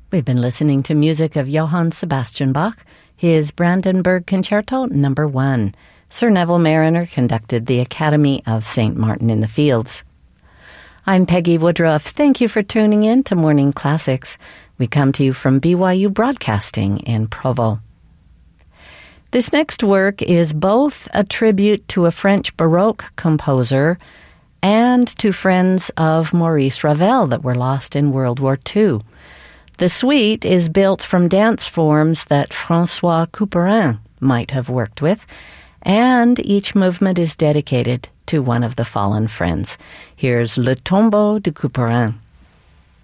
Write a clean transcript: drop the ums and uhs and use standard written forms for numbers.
We've been listening to music of Johann Sebastian Bach, his Brandenburg Concerto No. 1. Sir Neville Marriner conducted the Academy of St. Martin in the Fields. I'm Peggy Woodruff. Thank you for tuning in to Morning Classics. We come to you from BYU Broadcasting in Provo. This next work is both a tribute to a French Baroque composer and to friends of Maurice Ravel that were lost in World War II. The suite is built from dance forms that François Couperin might have worked with, and each movement is dedicated to one of the fallen friends. Here's Le Tombeau de Couperin.